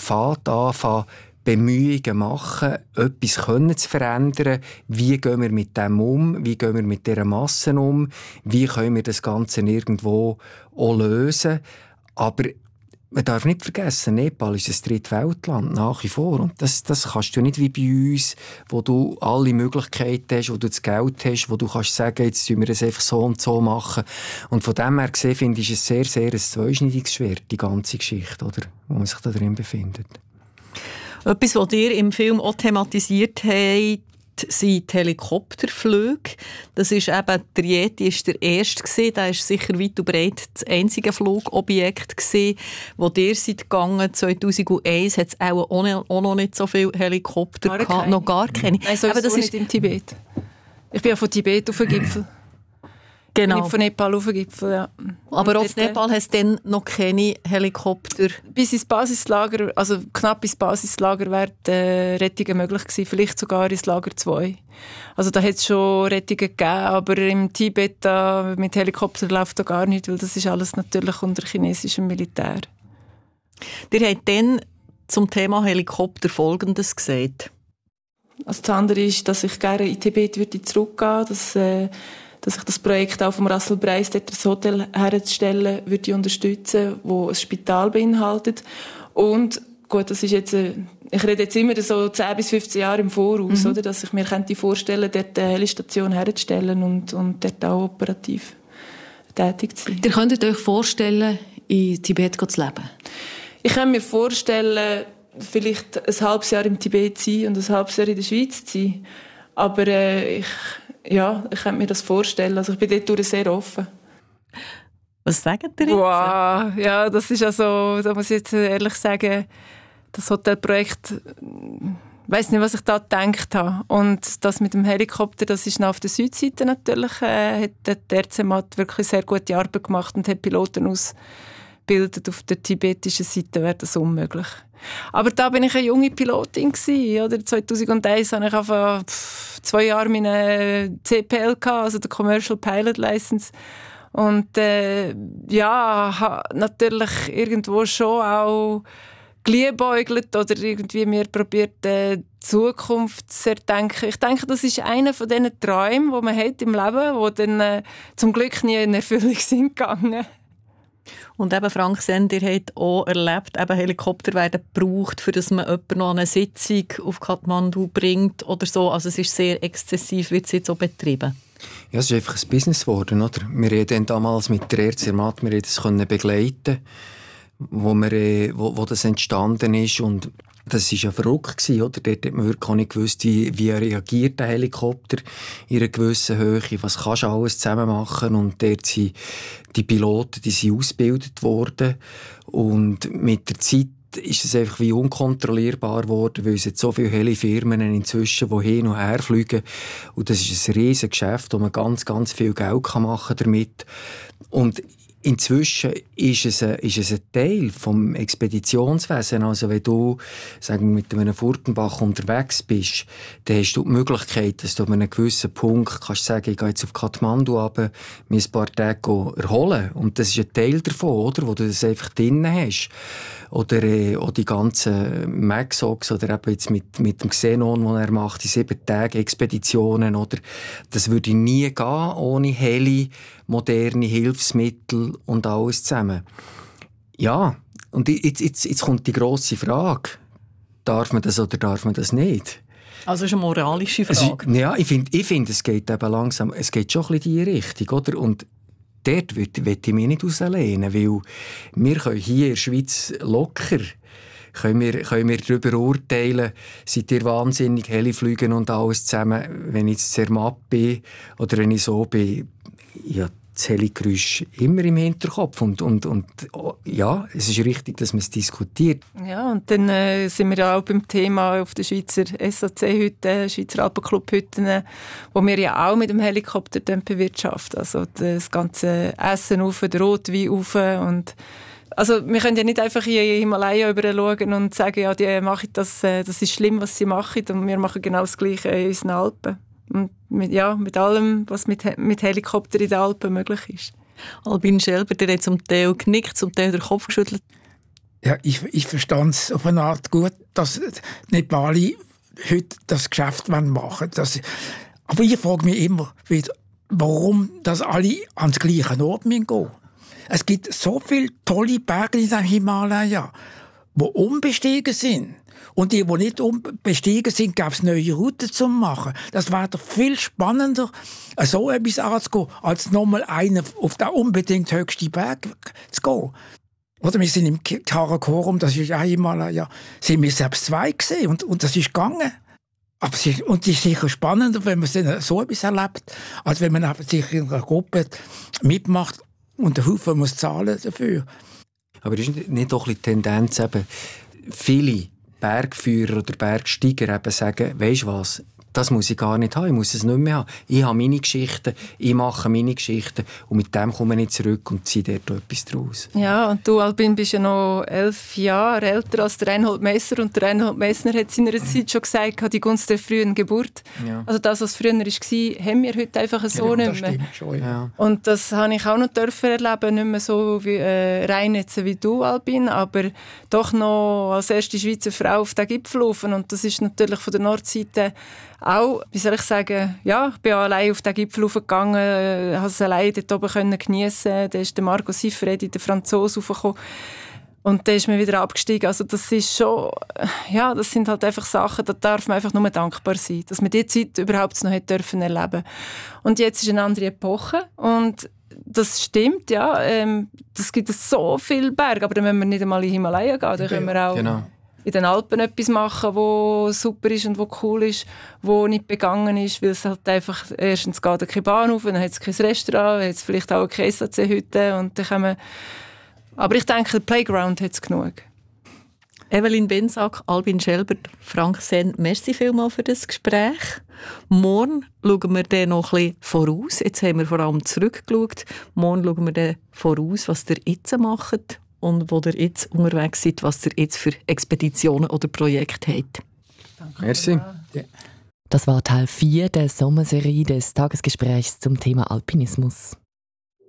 anfangen, Bemühungen machen, etwas können zu verändern. Wie gehen wir mit dem um? Wie gehen wir mit dieser Masse um? Wie können wir das Ganze irgendwo auch lösen? Aber man darf nicht vergessen, Nepal ist ein Drittweltland, nach wie vor. Und das kannst du nicht wie bei uns, wo du alle Möglichkeiten hast, wo du das Geld hast, wo du kannst sagen, jetzt tun wir das einfach so und so machen. Und von dem her gesehen, finde ich es sehr, sehr ein zweischneidiges Schwert, die ganze Geschichte, oder, wo man sich da drin befindet. Etwas, was ihr im Film auch thematisiert habt, sind die Helikopterflüge. Das ist eben, der Yeti war der erste gewesen. Der war sicher weit und breit das einzige Flugobjekt gewesen, wo ihr seid gegangen. 2001 hat es auch noch nicht so viele Helikopter gehabt. Noch gar keine. Nein, so das ist in Tibet. Ich bin ja von Tibet auf den Gipfel. Genau. Nicht von Nepal auf den Gipfel, ja. Aber auch in Nepal hast du dann noch keine Helikopter? Bis ins Basislager, also knapp ins Basislager, wären Rettungen möglich gewesen. Vielleicht sogar ins Lager 2. Also da hat es schon Rettungen gegeben, aber im Tibet da, mit Helikopter läuft da gar nicht, weil das ist alles natürlich unter chinesischem Militär. Ihr habt dann zum Thema Helikopter Folgendes gesagt. Also das andere ist, dass ich gerne in Tibet würde zurückgehen, dass ich das Projekt auch vom Russell Breis, dort das Hotel herzustellen, würde unterstützen, wo ein Spital beinhaltet. Und gut, das ist jetzt, ich rede jetzt immer so 10 bis 15 Jahre im Voraus, oder, dass ich mir vorstellen könnte, dort eine Helistation herzustellen und dort auch operativ tätig zu sein. Ihr könntet euch vorstellen, in Tibet zu leben? Ich kann mir vorstellen, vielleicht ein halbes Jahr im Tibet zu sein und ein halbes Jahr in der Schweiz zu sein. Aber ich könnte mir das vorstellen. Also ich bin dort sehr offen. Was sagt ihr jetzt? Wow, ja, das ist also, da muss ich jetzt ehrlich sagen, das Hotelprojekt, ich weiss nicht, was ich da gedacht habe. Und das mit dem Helikopter, das ist noch auf der Südseite natürlich, hat der RCMAT wirklich sehr gute Arbeit gemacht und hat Piloten ausgebildet. Auf der tibetischen Seite wäre das unmöglich. Aber da bin ich eine junge Pilotin gewesen, oder? 2001 hatte ich einfach 2 Jahre meine CPL gehabt, also der Commercial Pilot License. Und habe natürlich irgendwo schon auch geliebäugelt oder irgendwie mir probiert, die Zukunft zu erdenken. Ich denke, das ist einer von diesen Träumen, die man hat im Leben, die dann zum Glück nie in Erfüllung sind gegangen. Und eben, Frank Send, ihr habt auch erlebt, eben Helikopter werden gebraucht, für dass man jemanden noch an eine Sitzung auf Kathmandu bringt oder so. Also es ist sehr exzessiv, wird es jetzt so betrieben. Ja, es ist einfach ein Business geworden, oder? Wir haben damals mit der RCMAT, wir das können begleiten, wo das entstanden ist, und das war ja verrückt gewesen, oder? Dort hat man wirklich auch nicht gewusst, wie reagiert der Helikopter in einer gewissen Höhe, was kannst du alles zusammen machen, und dort sind die Piloten, die sind ausgebildet worden, und mit der Zeit ist es einfach wie unkontrollierbar geworden, weil es jetzt so viele Helifirmen inzwischen, die hin und her fliegen, und das ist ein riesiges Geschäft, wo man ganz, ganz viel Geld machen kann damit. Und inzwischen ist es ein Teil vom Expeditionswesen. Also wenn du mit einem Furtenbach unterwegs bist, dann hast du die Möglichkeit, dass du an einem gewissen Punkt kannst sagen, ich gehe jetzt auf Kathmandu runter, mir ein paar Tage erholen. Und das ist ein Teil davon, oder, wo du das einfach drin hast. Oder auch die ganzen Maxox oder eben jetzt mit dem Xenon, den er macht, die 7 Tage Expeditionen, oder? Das würde nie gehen ohne Heli, moderne Hilfsmittel und alles zusammen. Ja, und jetzt kommt die grosse Frage. Darf man das oder darf man das nicht? Also das ist eine moralische Frage. Ich finde, es geht eben langsam, es geht schon ein bisschen in die Richtung, oder? Und dort will ich mich nicht rauslehnen, weil wir können hier in der Schweiz locker können wir darüber urteilen, seid ihr wahnsinnig, Heliflügen und alles zusammen. Wenn ich sehr matt bin oder wenn ich so bin, ja, das Heligeräusch immer im Hinterkopf. Und ja, es ist richtig, dass man es diskutiert. Ja, und dann sind wir ja auch beim Thema auf der Schweizer SAC-Hütte, Schweizer Alpenclub-Hütten, wo wir ja auch mit dem Helikopter bewirtschaften. Also das ganze Essen rauf, der Rotwein rauf. Und also wir können ja nicht einfach hier in den Himalaya schauen und sagen, ja, die machen das ist schlimm, was sie machen, und wir machen genau das Gleiche in unseren Alpen. Und mit allem, was mit Helikopter in den Alpen möglich ist. Albin Schelber, der hat zum Teil genickt, zum Teil den Kopf geschüttelt. Ja, ich verstand es auf eine Art gut, dass nicht alle heute das Geschäft machen wollen. Aber ich frage mich immer wieder, warum dass alle an den gleichen Ort gehen müssen. Es gibt so viele tolle Berge in den Himalaya, die unbestiegen sind. Und die nicht bestiegen sind, gäbe es neue Routen zu machen. Das wäre doch viel spannender, so etwas anzugehen, als nochmal einen auf den unbedingt höchsten Berg zu gehen. Oder wir sind im Karakorum, das ist ja Himalaya, sind wir selbst 2 gesehen und das ist gegangen. Aber es ist sicher spannender, wenn man so etwas erlebt, als wenn man sich in einer Gruppe mitmacht und der Haufen muss zahlen dafür. Aber ist nicht doch die Tendenz, eben, viele Bergführer oder Bergsteiger eben sagen, weisst du was, das muss ich gar nicht haben, ich muss es nicht mehr haben. Ich habe meine Geschichten, ich mache meine Geschichten und mit dem komme ich zurück und ziehe dort etwas daraus. Ja, und du, Albin, bist ja noch 11 Jahre älter als der Reinhold Messner und der Reinhold Messner hat seiner Zeit schon gesagt, die Gunst der frühen Geburt. Ja. Also das, was früher war, haben wir heute einfach so nicht mehr. Schon, ja. Und das habe ich auch noch erleben, nicht mehr so wie, rein jetzt wie du, Albin, aber doch noch als erste Schweizer Frau auf den Gipfel laufen. Und das ist natürlich von der Nordseite auch, wie soll ich sagen, ja, ich bin allein auf den Gipfel raufgegangen, habe es allein dort oben geniessen. Da ist der Marco Sifredi, der Franzose, raufgekommen. Und dann ist man wieder abgestiegen. Also das ist schon, ja, das sind halt einfach Sachen, da darf man einfach nur dankbar sein, dass man diese Zeit überhaupt noch erleben durfte. Und jetzt ist eine andere Epoche und das stimmt, ja. Es gibt so viele Berge, aber dann müssen wir nicht einmal in den Himalaya gehen, dann können wir auch in den Alpen etwas machen, wo super ist und wo cool ist, wo nicht begangen ist, weil es halt einfach, erstens geht keine Bahn auf, dann hat es kein Restaurant, dann hat es vielleicht auch keine SAC-Hütte und dann kann man... Aber ich denke, der Playground hat es genug. Evelyn Bensack, Albin Schelbert, Frank Senn, merci vielmals für das Gespräch. Morgen schauen wir dann noch ein bisschen voraus. Jetzt haben wir vor allem zurückgeschaut. Morgen schauen wir dann voraus, was ihr jetzt macht und wo ihr jetzt unterwegs seid, was ihr jetzt für Expeditionen oder Projekte habt. Merci. Das war Teil 4 der Sommerserie des Tagesgesprächs zum Thema Alpinismus.